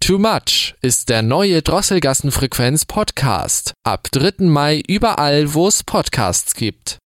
Too Much ist der neue Drosselgassen-Frequenz-Podcast. Ab 3. Mai überall, wo es Podcasts gibt.